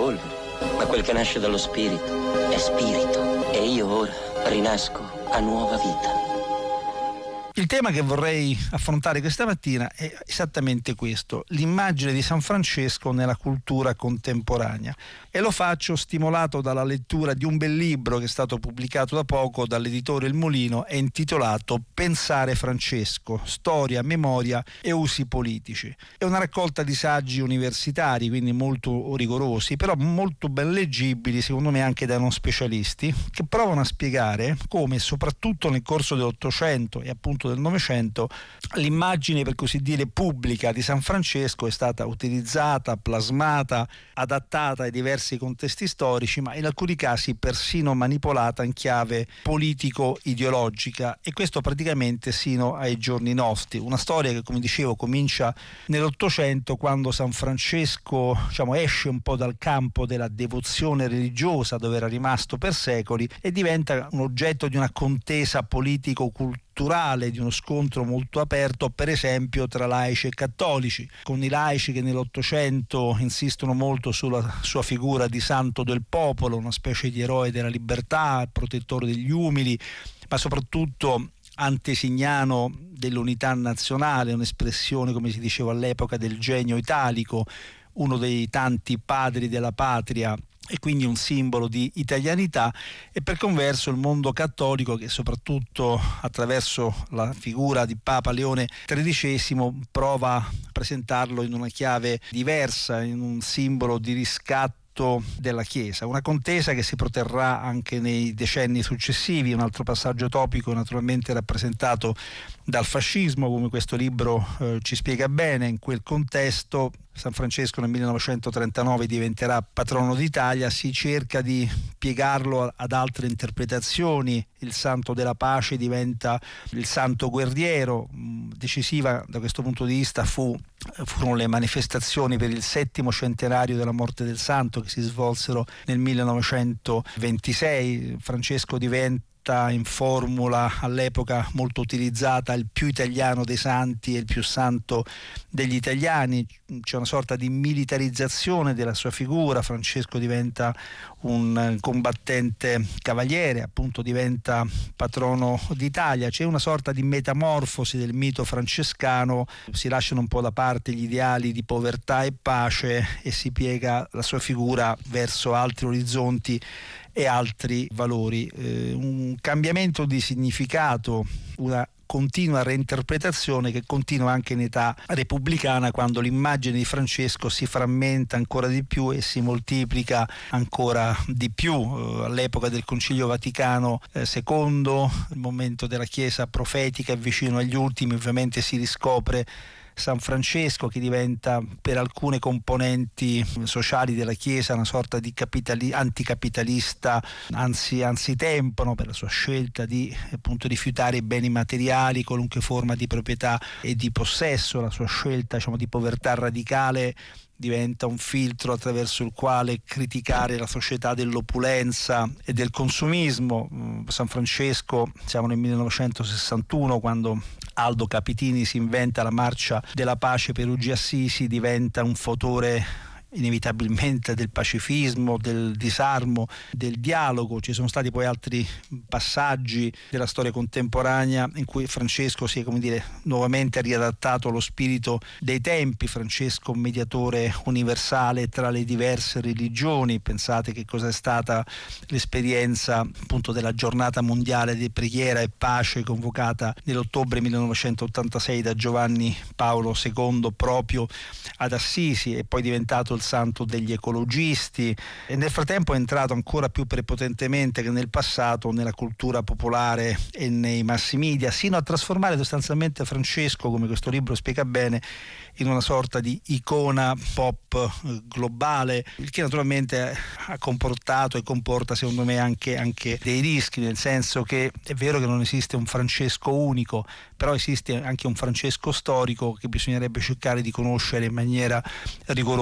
polvere, ma quel che nasce dallo spirito è spirito, e io ora rinasco a nuova vita. Il tema che vorrei affrontare questa mattina è esattamente questo: l'immagine di San Francesco nella cultura contemporanea, e lo faccio stimolato dalla lettura di un bel libro che è stato pubblicato da poco dall'editore Il Molino, è intitolato Pensare Francesco, storia, memoria e usi politici. È una raccolta di saggi universitari, quindi molto rigorosi, però molto ben leggibili, secondo me anche da non specialisti, che provano a spiegare come, soprattutto nel corso dell'Ottocento e appunto del Novecento, l'immagine per così dire pubblica di San Francesco è stata utilizzata, plasmata, adattata ai diversi contesti storici, ma in alcuni casi persino manipolata in chiave politico-ideologica, e questo praticamente sino ai giorni nostri. Una storia che, come dicevo, comincia nell'Ottocento, quando San Francesco, esce un po' dal campo della devozione religiosa dove era rimasto per secoli e diventa un oggetto di una contesa politico-culturale, di uno scontro molto aperto, per esempio tra laici e cattolici, con i laici che nell'Ottocento insistono molto sulla sua figura di santo del popolo, una specie di eroe della libertà, protettore degli umili, ma soprattutto antesignano dell'unità nazionale, un'espressione, come si diceva all'epoca, del genio italico, uno dei tanti padri della patria e quindi un simbolo di italianità. E per converso il mondo cattolico, che soprattutto attraverso la figura di Papa Leone XIII prova a presentarlo in una chiave diversa, in un simbolo di riscatto della Chiesa, una contesa che si proterrà anche nei decenni successivi. Un altro passaggio topico naturalmente rappresentato dal fascismo, come questo libro ci spiega bene. In quel contesto San Francesco nel 1939 diventerà patrono d'Italia, si cerca di piegarlo ad altre interpretazioni. Il santo della pace diventa il santo guerriero. Decisiva da questo punto di vista furono le manifestazioni per il 7° centenario della morte del santo, che si svolsero nel 1926. Francesco diventa in formula all'epoca molto utilizzata il più italiano dei santi e il più santo degli italiani. C'è una sorta di militarizzazione della sua figura. Francesco diventa un combattente cavaliere, appunto diventa patrono d'Italia. C'è una sorta di metamorfosi del mito francescano, si lasciano un po' da parte gli ideali di povertà e pace e si piega la sua figura verso altri orizzonti e altri valori. Un cambiamento di significato, una continua reinterpretazione che continua anche in età repubblicana, quando l'immagine di Francesco si frammenta ancora di più e si moltiplica ancora di più. All'epoca del Concilio Vaticano II, il momento della Chiesa profetica e vicino agli ultimi, ovviamente si riscopre San Francesco, che diventa per alcune componenti sociali della Chiesa una sorta di anticapitalista anzitempo, no? Per la sua scelta di appunto rifiutare i beni materiali, qualunque forma di proprietà e di possesso. La sua scelta di povertà radicale diventa un filtro attraverso il quale criticare la società dell'opulenza e del consumismo. San Francesco, siamo nel 1961, quando Aldo Capitini si inventa la marcia della pace Perugia-Assisi, diventa un fautore inevitabilmente del pacifismo, del disarmo, del dialogo. Ci sono stati poi altri passaggi della storia contemporanea in cui Francesco si è, nuovamente riadattato allo spirito dei tempi. Francesco, mediatore universale tra le diverse religioni. Pensate che cosa è stata l'esperienza appunto della giornata mondiale di preghiera e pace convocata nell'ottobre 1986 da Giovanni Paolo II proprio ad Assisi, e poi diventato il santo degli ecologisti, e nel frattempo è entrato ancora più prepotentemente che nel passato nella cultura popolare e nei mass media, sino a trasformare sostanzialmente Francesco, come questo libro spiega bene, in una sorta di icona pop globale, il che naturalmente ha comportato e comporta secondo me anche dei rischi, nel senso che è vero che non esiste un Francesco unico, però esiste anche un Francesco storico che bisognerebbe cercare di conoscere in maniera rigorosa. Sentiamo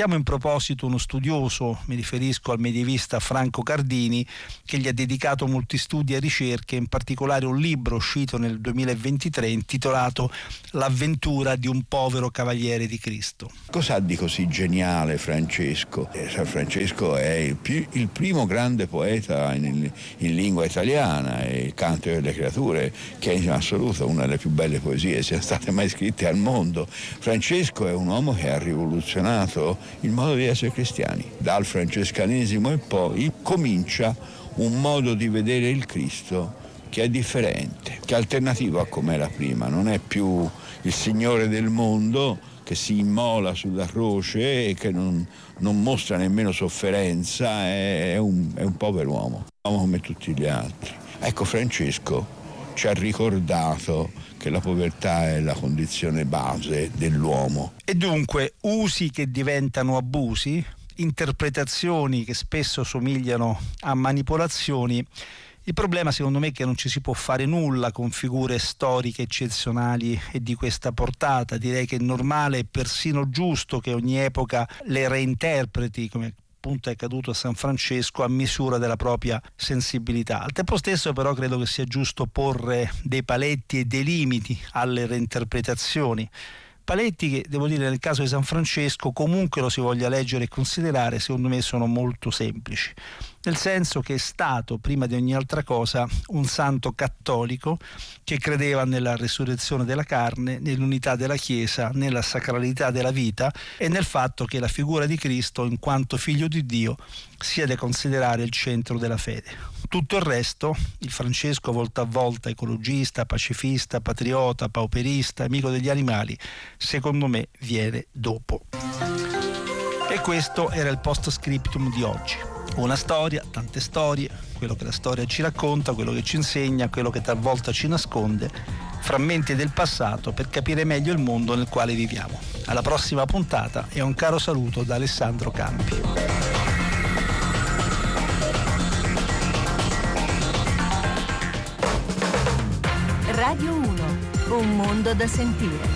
Citiamo in proposito uno studioso, mi riferisco al medievista Franco Cardini, che gli ha dedicato molti studi e ricerche, in particolare un libro uscito nel 2023 intitolato L'avventura di un povero cavaliere di Cristo. Cosa ha di così geniale Francesco? San Francesco è il primo grande poeta in lingua italiana, è il Canto delle creature, che è in assoluto una delle più belle poesie siano state mai scritte al mondo. Francesco è un uomo che ha rivoluzionato il modo di essere cristiani. Dal francescanesimo e poi comincia un modo di vedere il Cristo che è differente, che è alternativo a com'era prima. Non è più il Signore del mondo che si immola sulla croce e che non mostra nemmeno sofferenza, è un povero uomo come tutti gli altri. Ecco, Francesco ci ha ricordato che la povertà è la condizione base dell'uomo. E dunque usi che diventano abusi, interpretazioni che spesso somigliano a manipolazioni. Il problema secondo me è che non ci si può fare nulla con figure storiche eccezionali e di questa portata. Direi che è normale e persino giusto che ogni epoca le reinterpreti, come appunto è accaduto a San Francesco, a misura della propria sensibilità. Al tempo stesso però credo che sia giusto porre dei paletti e dei limiti alle reinterpretazioni. Paletti che, devo dire, nel caso di San Francesco, comunque lo si voglia leggere e considerare, secondo me sono molto semplici, nel senso che è stato, prima di ogni altra cosa, un santo cattolico che credeva nella resurrezione della carne, nell'unità della Chiesa, nella sacralità della vita e nel fatto che la figura di Cristo, in quanto figlio di Dio, sia da considerare il centro della fede. Tutto il resto, il Francesco volta a volta ecologista, pacifista, patriota, pauperista, amico degli animali, secondo me viene dopo. E questo era il post scriptum di oggi. Una storia, tante storie, quello che la storia ci racconta, quello che ci insegna, quello che talvolta ci nasconde, frammenti del passato per capire meglio il mondo nel quale viviamo. Alla prossima puntata e un caro saluto da Alessandro Campi. Radio 1, un mondo da sentire.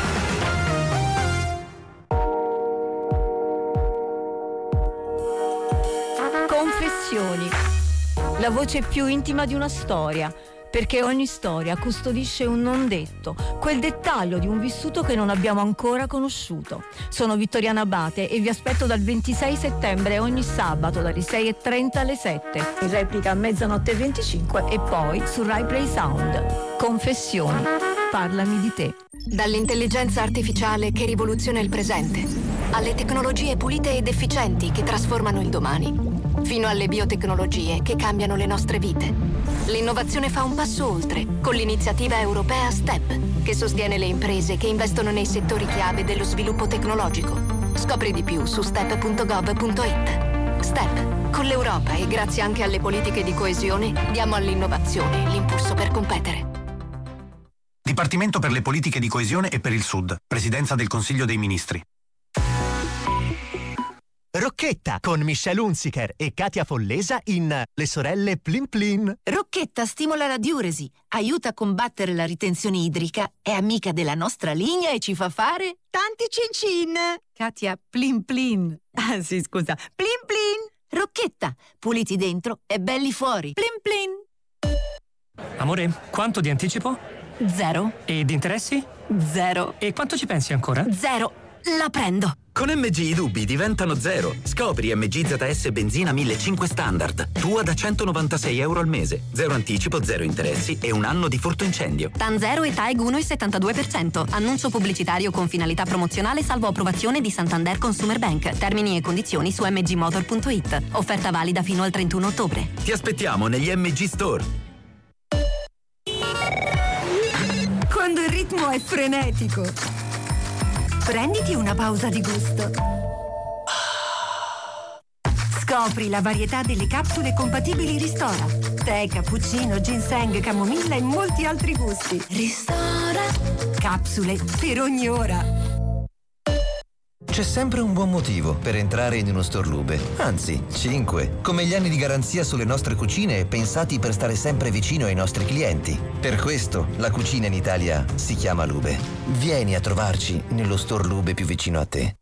Confessioni, la voce più intima di una storia, perché ogni storia custodisce un non detto, quel dettaglio di un vissuto che non abbiamo ancora conosciuto. Sono Vittoriana Abate e vi aspetto dal 26 settembre ogni sabato dalle 6:30 alle 7, in replica a 00:25 e poi su Rai Play Sound. Confessioni, parlami di te. Dall'intelligenza artificiale che rivoluziona il presente, alle tecnologie pulite ed efficienti che trasformano il domani, fino alle biotecnologie che cambiano le nostre vite. L'innovazione fa un passo oltre con l'iniziativa europea STEP, che sostiene le imprese che investono nei settori chiave dello sviluppo tecnologico. Scopri di più su step.gov.it. STEP, con l'Europa e grazie anche alle politiche di coesione, diamo all'innovazione l'impulso per competere. Dipartimento per le politiche di coesione e per il Sud, Presidenza del Consiglio dei Ministri. Rocchetta con Michelle Hunziker e Katia Follesa in Le sorelle Plin Plin. Rocchetta stimola la diuresi, aiuta a combattere la ritenzione idrica, è amica della nostra linea e ci fa fare tanti cin-cin. Katia, Plin Plin. Ah sì, scusa, Plin Plin. Rocchetta, puliti dentro e belli fuori. Plin Plin. Amore, quanto di anticipo? 0. E di interessi? 0. E quanto ci pensi ancora? 0. La prendo. Con MG i dubbi diventano 0. Scopri MG ZS Benzina 1500 Standard. Tua da €196 al mese. 0 anticipo, 0 interessi e un anno di furto incendio. TAN 0 e TAEG 1,72%. Annuncio pubblicitario con finalità promozionale salvo approvazione di Santander Consumer Bank. Termini e condizioni su mgmotor.it. Offerta valida fino al 31 ottobre. Ti aspettiamo negli MG Store. Quando il ritmo è frenetico, prenditi una pausa di gusto. Scopri la varietà delle capsule compatibili Ristora. Tè, cappuccino, ginseng, camomilla e molti altri gusti. Ristora. Capsule per ogni ora. C'è sempre un buon motivo per entrare in uno store Lube. Anzi, 5. Come gli anni di garanzia sulle nostre cucine pensati per stare sempre vicino ai nostri clienti. Per questo la cucina in Italia si chiama Lube. Vieni a trovarci nello store Lube più vicino a te.